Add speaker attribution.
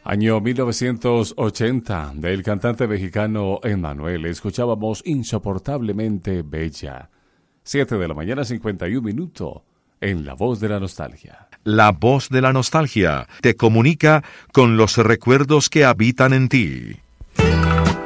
Speaker 1: Año 1980, del cantante mexicano Emmanuel, escuchábamos Insoportablemente Bella. 7 de la mañana, 51 minutos, en La Voz de la Nostalgia.
Speaker 2: La Voz de la Nostalgia te comunica con los recuerdos que habitan en ti.